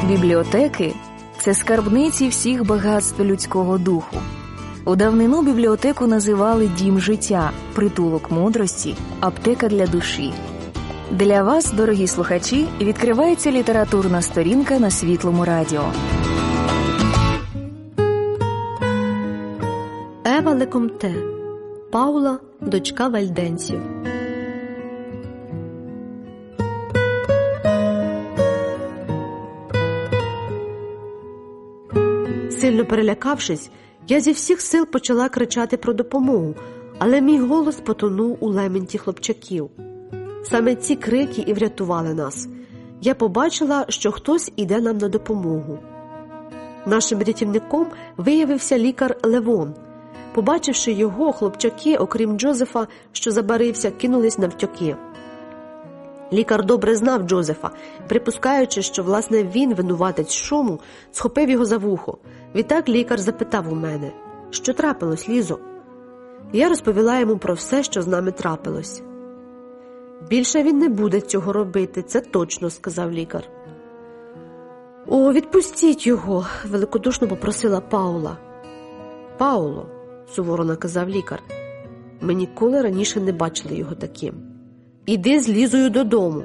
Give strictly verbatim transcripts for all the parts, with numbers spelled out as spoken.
Бібліотеки – це скарбниці всіх багатств людського духу. У давнину бібліотеку називали дім життя, притулок мудрості, аптека для душі. Для вас, дорогі слухачі, відкривається літературна сторінка на Світлому радіо. Ева Лекомте. Паула, дочка вальденців. Сильно перелякавшись, я зі всіх сил почала кричати про допомогу, але мій голос потонув у лементі хлопчаків. Саме ці крики і врятували нас. Я побачила, що хтось іде нам на допомогу. Нашим рятівником виявився лікар Левон. Побачивши його, хлопчаки, окрім Джозефа, що забарився, кинулись навтьоки. Лікар добре знав Джозефа, припускаючи, що, власне, він, винуватець шуму, схопив його за вухо. Відтак лікар запитав у мене: «Що трапилось, Лізо?» Я розповіла йому про все, що з нами трапилось. «Більше він не буде цього робити, це точно», – сказав лікар. «О, відпустіть його», – великодушно попросила Паула. «Пауло», – суворо наказав лікар, – «ми ніколи раніше не бачили його таким. Іди з Лізою додому».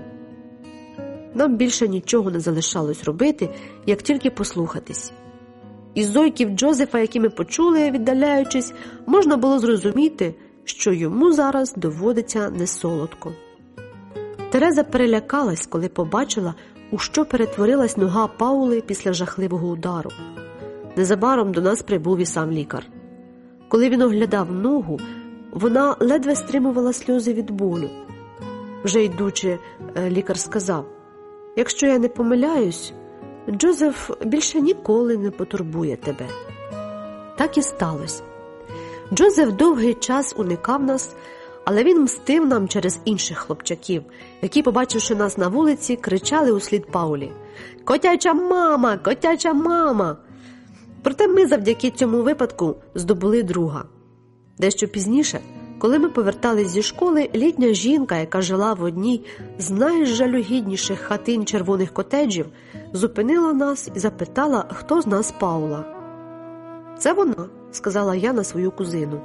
Нам більше нічого не залишалось робити, як тільки послухатись. Із зойків Джозефа, які ми почули, віддаляючись, можна було зрозуміти, що йому зараз доводиться несолодко. Тереза перелякалась, коли побачила, у що перетворилась нога Паули після жахливого удару. Незабаром до нас прибув і сам лікар. Коли він оглядав ногу, вона ледве стримувала сльози від болю. Вже йдучи, лікар сказав: «Якщо я не помиляюсь, Джозеф більше ніколи не потурбує тебе». Так і сталося. Джозеф довгий час уникав нас, але він мстив нам через інших хлопчаків, які, побачивши нас на вулиці, кричали услід Паулі: «Котяча мама! Котяча мама!» Проте ми завдяки цьому випадку здобули друга. Дещо пізніше, коли ми повертались зі школи, літня жінка, яка жила в одній з найжалюгідніших хатин червоних котеджів, зупинила нас і запитала, хто з нас Паула. «Це вона», – сказала я на свою кузину.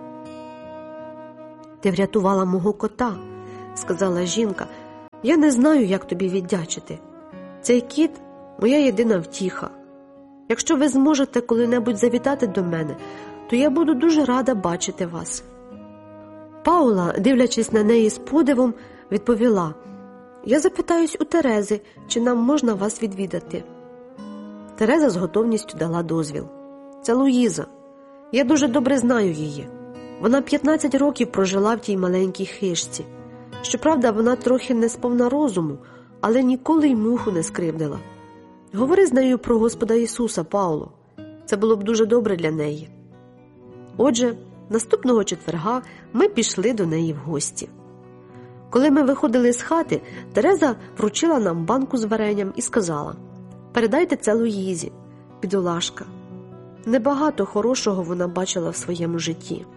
«Ти врятувала мого кота», – сказала жінка. «Я не знаю, як тобі віддячити. Цей кіт – моя єдина втіха. Якщо ви зможете коли-небудь завітати до мене, то я буду дуже рада бачити вас». Паула, дивлячись на неї з подивом, відповіла: «Я запитаюсь у Терези, чи нам можна вас відвідати». Тереза з готовністю дала дозвіл. «Це Луїза. Я дуже добре знаю її. Вона п'ятнадцять років прожила в тій маленькій хижці. Щоправда, вона трохи не сповна розуму, але ніколи й муху не скривдила. Говори з нею про Господа Ісуса, Пауло. Це було б дуже добре для неї». Отже, наступного четверга ми пішли до неї в гості. Коли ми виходили з хати, Тереза вручила нам банку з варенням і сказала: «Передайте це Луїзі, бідолашка». Небагато хорошого вона бачила в своєму житті.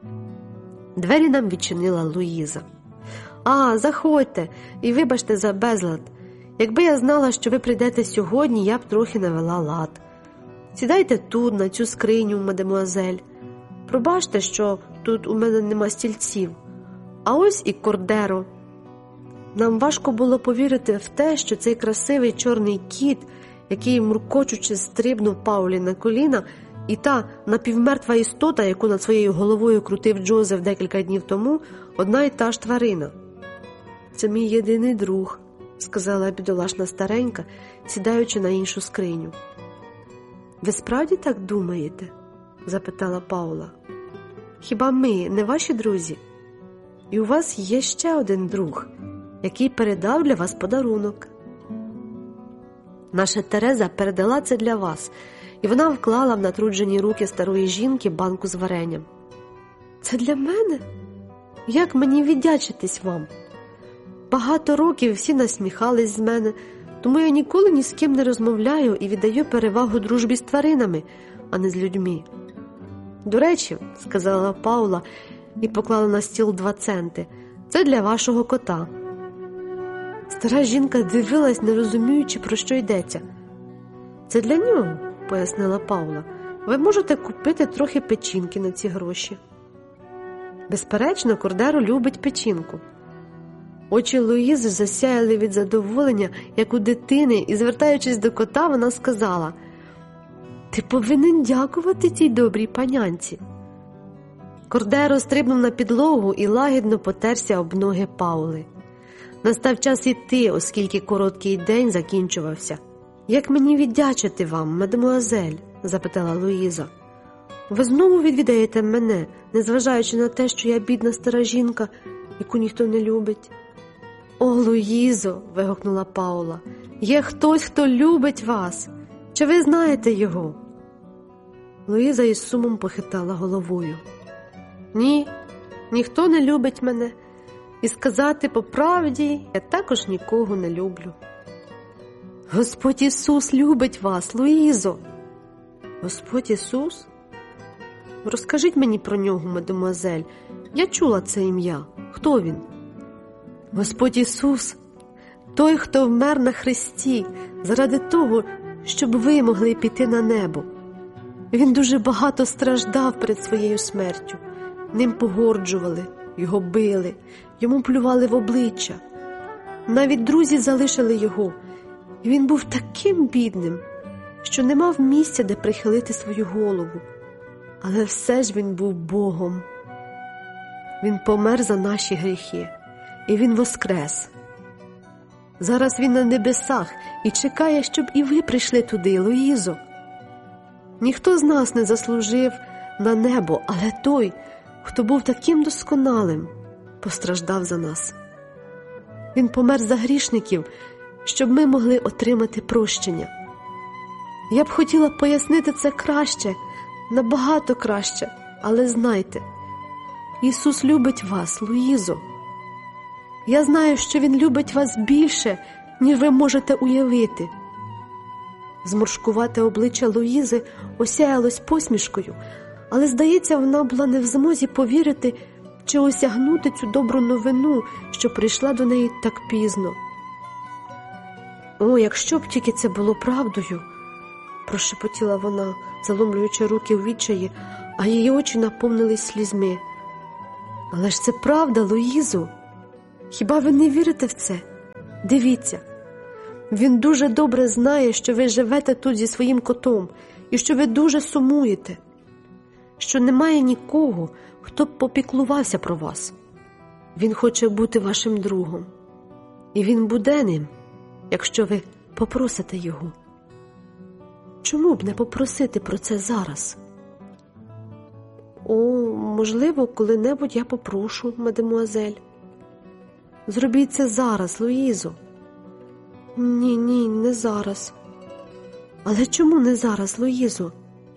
Двері нам відчинила Луїза. «А, заходьте, і вибачте за безлад. Якби я знала, що ви прийдете сьогодні, я б трохи навела лад. Сідайте тут, на цю скриню, мадемуазель. Пробачте, що тут у мене нема стільців. А ось і Кордеро». Нам важко було повірити в те, що цей красивий чорний кіт, який, муркочучи, стрибнув Паулі на коліна, і та напівмертва істота, яку над своєю головою крутив Джозеф декілька днів тому, одна й та ж тварина. «Це мій єдиний друг», – сказала бідолашна старенька, сідаючи на іншу скриню. «Ви справді так думаєте?» – запитала Паула. «Хіба ми не ваші друзі? І у вас є ще один друг, який передав для вас подарунок. Наша Тереза передала це для вас, і вона вклала в натруджені руки старої жінки банку з варенням». «Це для мене? Як мені віддячитись вам? Багато років всі насміхались з мене, тому я ніколи ні з ким не розмовляю і віддаю перевагу дружбі з тваринами, а не з людьми». «До речі», – сказала Паула і поклала на стіл два центи, – «це для вашого кота». Стара жінка дивилась, не розуміючи, про що йдеться. Це для нього, пояснила Паула. Ви можете купити трохи печінки на ці гроші. Безперечно, Кордеро любить печінку. Очі Луїзи засяяли від задоволення, як у дитини, і, звертаючись до кота, вона сказала: «Ти повинен дякувати тій добрій панянці». Кордеро стрибнув на підлогу і лагідно потерся об ноги Паули. Настав час іти, оскільки короткий день закінчувався. «Як мені віддячити вам, мадемуазель?» – запитала Луїза. «Ви знову відвідаєте мене, незважаючи на те, що я бідна стара жінка, яку ніхто не любить?» «О, Луїзо!» – вигукнула Паула. «Є хтось, хто любить вас! Чи ви знаєте його?» Луїза із сумом похитала головою. «Ні, ніхто не любить мене. І сказати по правді, я також нікого не люблю». «Господь Ісус любить вас, Луїзо!» «Господь Ісус? Розкажіть мені про нього, мадемуазель. Я чула це ім'я. Хто він?» «Господь Ісус – той, хто вмер на хресті заради того, щоб ви могли піти на небо. Він дуже багато страждав перед своєю смертю. Ним погорджували, його били, йому плювали в обличчя. Навіть друзі залишили його. І він був таким бідним, що не мав місця, де прихилити свою голову. Але все ж він був Богом. Він помер за наші гріхи. І він воскрес. Зараз він на небесах і чекає, щоб і ви прийшли туди, Луїзо. Ніхто з нас не заслужив на небо, але той, хто був таким досконалим, постраждав за нас. Він помер за грішників, щоб ми могли отримати прощення. Я б хотіла пояснити це краще, набагато краще, але знайте, Ісус любить вас, Луїзо. Я знаю, що Він любить вас більше, ніж ви можете уявити». Зморшкувате обличчя Луїзи осяялось посмішкою, але, здається, вона була не в змозі повірити чи осягнути цю добру новину, що прийшла до неї так пізно. «О, якщо б тільки це було правдою!» – прошепотіла вона, заломлюючи руки у відчаї, а її очі наповнились слізьми. «Але ж це правда, Луїзо! Хіба ви не вірите в це? Дивіться, він дуже добре знає, що ви живете тут зі своїм котом і що ви дуже сумуєте, що немає нікого, хто б попіклувався про вас. Він хоче бути вашим другом, і він буде ним, якщо ви попросите його. Чому б не попросити про це зараз?» «О, можливо, коли-небудь я попрошу, мадемуазель». «Зробіть це зараз, Луїзо». «Ні, ні, не зараз». «Але чому не зараз, Луїзо?»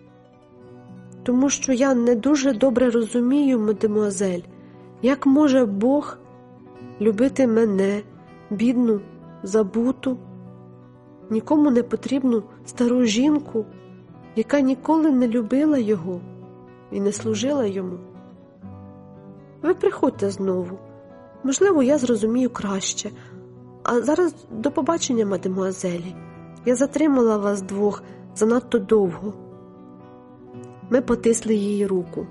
«Тому що я не дуже добре розумію, мадемуазель, як може Бог любити мене, бідну, забуту, нікому не потрібну стару жінку, яка ніколи не любила його і не служила йому. Ви приходьте знову. Можливо, я зрозумію краще. А зараз до побачення, мадемуазелі. Я затримала вас двох занадто довго». Ми потисли її руку.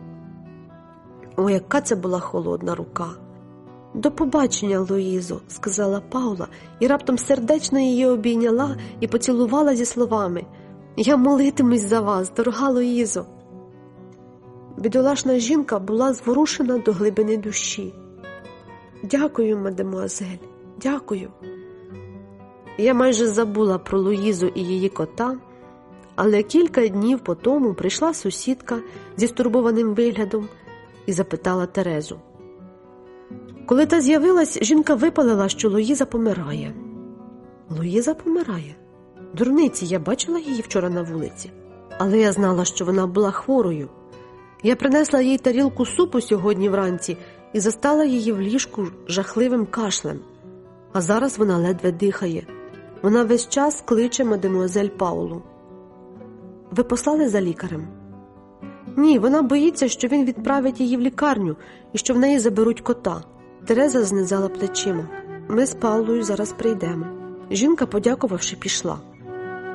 О, яка це була холодна рука. «До побачення, Луїзо», – сказала Паула, і раптом сердечно її обійняла і поцілувала зі словами: «Я молитимусь за вас, дорога Луїзо». Бідолашна жінка була зворушена до глибини душі. «Дякую, мадемуазель, дякую». Я майже забула про Луїзу і її кота, але кілька днів по тому прийшла сусідка зі стурбованим виглядом і запитала Терезу. Коли та з'явилась, жінка випалила, що Луїза помирає. «Луїза помирає? Дурниці, я бачила її вчора на вулиці. Але я знала, що вона була хворою. Я принесла їй тарілку супу сьогодні вранці і застала її в ліжку жахливим кашлем. А зараз вона ледве дихає. Вона весь час кличе мадемуазель Паулу». «Ви послали за лікарем?» «Ні, вона боїться, що він відправить її в лікарню і що в неї заберуть кота». Тереза знизала плечима. «Ми з Паулою зараз прийдемо». Жінка, подякувавши, пішла.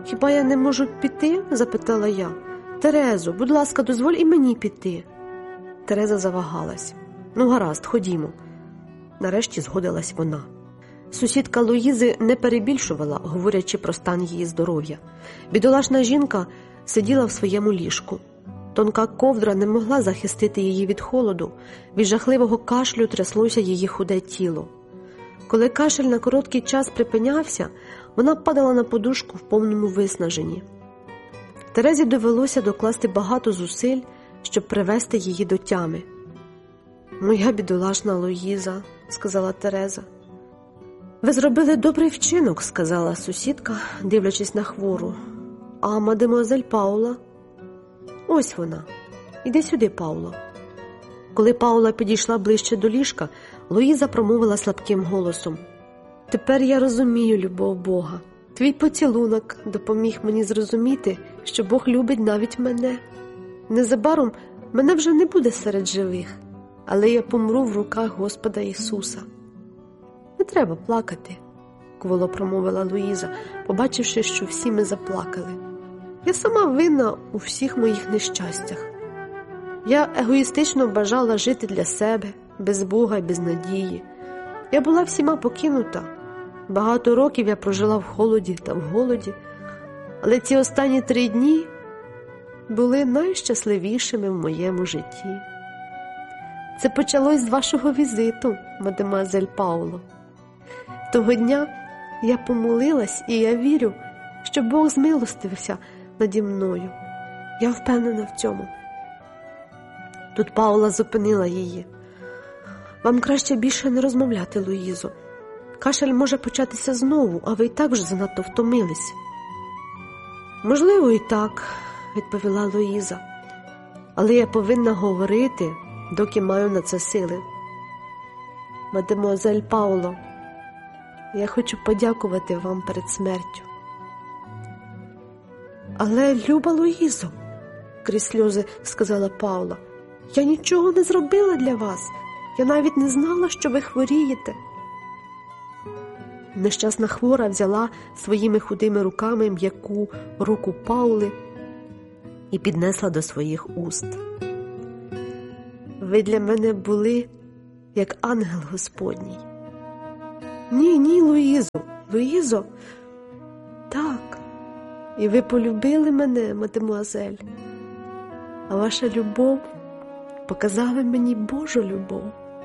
«Хіба я не можу піти?» – запитала я. «Терезо, будь ласка, дозволь і мені піти». Тереза завагалась. «Ну, гаразд, ходімо». Нарешті згодилась вона. Сусідка Луїзи не перебільшувала, говорячи про стан її здоров'я. Бідолашна жінка сиділа в своєму ліжку. Тонка ковдра не могла захистити її від холоду, від жахливого кашлю тряслося її худе тіло. Коли кашель на короткий час припинявся, вона падала на подушку в повному виснаженні. Терезі довелося докласти багато зусиль, щоб привести її до тями. «Моя бідолашна Луїза», – сказала Тереза. «Ви зробили добрий вчинок», – сказала сусідка, дивлячись на хвору. «А мадемуазель Паула?» «Ось вона. Іди сюди, Пауло». Коли Паула підійшла ближче до ліжка, Луїза промовила слабким голосом. «Тепер я розумію любов Бога. Твій поцілунок допоміг мені зрозуміти, що Бог любить навіть мене. Незабаром мене вже не буде серед живих, але я помру в руках Господа Ісуса». «Не треба плакати», – кволо промовила Луїза, побачивши, що всі ми заплакали. «Я сама винна у всіх моїх нещастях. Я егоїстично бажала жити для себе, без Бога і без надії. Я була всіма покинута. Багато років я прожила в холоді та в голоді, але ці останні три дні були найщасливішими в моєму житті. Це почалось з вашого візиту, мадемуазель Пауло. Того дня я помолилась, і я вірю, що Бог змилостився наді мною. Я впевнена в цьому». Тут Паула зупинила її. «Вам краще більше не розмовляти, Луїзо. Кашель може початися знову, а ви і так вже занадто втомились». «Можливо, і так», – відповіла Луїза. «Але я повинна говорити, доки маю на це сили. Мадемуазель Пауло, я хочу подякувати вам перед смертю». «Але, люба Луїзо», – крізь сльози сказала Паула, – «я нічого не зробила для вас. Я навіть не знала, що ви хворієте». Нещасна хвора взяла своїми худими руками м'яку руку Паули і піднесла до своїх уст. «Ви для мене були, як ангел Господній». «Ні, ні, Луїзо, Луїзо, так, і ви полюбили мене, мадемуазель, а ваша любов показала мені Божу любов.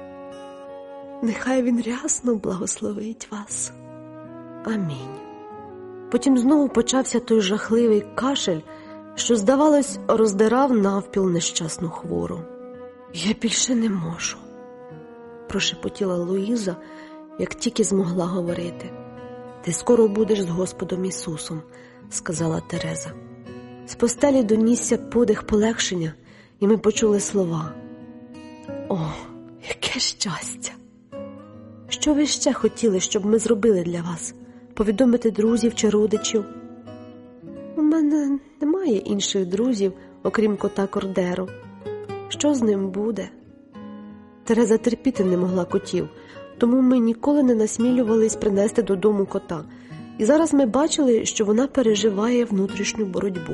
Нехай Він рясно благословить вас. Амінь». Потім знову почався той жахливий кашель, що, здавалось, роздирав навпіл нещасну хвору. «Я більше не можу», – прошепотіла Луїза, як тільки змогла говорити. «Ти скоро будеш з Господом Ісусом», – сказала Тереза. З постелі донісся подих полегшення, і ми почули слова. «О, яке щастя! Що ви ще хотіли, щоб ми зробили для вас? Повідомити друзів чи родичів?» «У мене немає інших друзів, окрім кота Кордеро. Що з ним буде?» Тереза терпіти не могла котів, тому ми ніколи не насмілювались принести додому кота. І зараз ми бачили, що вона переживає внутрішню боротьбу.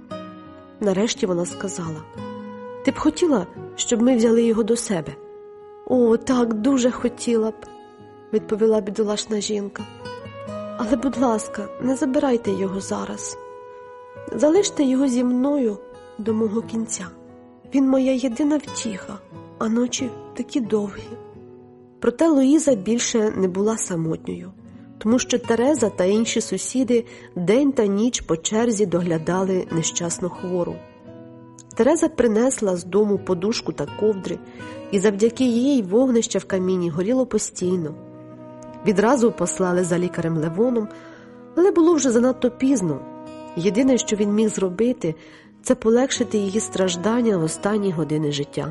Нарешті вона сказала: «Ти б хотіла, щоб ми взяли його до себе?» «О, так, дуже хотіла б», – відповіла бідолашна жінка. «Але, будь ласка, не забирайте його зараз. Залиште його зі мною до мого кінця. Він моя єдина втіха, а ночі такі довгі». Проте Луїза більше не була самотньою, тому що Тереза та інші сусіди день та ніч по черзі доглядали нещасну хвору. Тереза принесла з дому подушку та ковдри, і завдяки їй вогнище в каміні горіло постійно. Відразу послали за лікарем Левоном, але було вже занадто пізно. Єдине, що він міг зробити, це полегшити її страждання в останні години життя.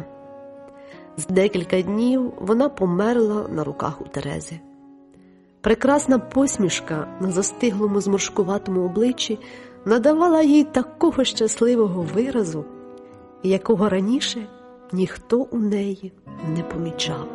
З декілька днів вона померла на руках у Терези. Прекрасна посмішка на застиглому зморшкуватому обличчі надавала їй такого щасливого виразу, якого раніше ніхто у неї не помічав.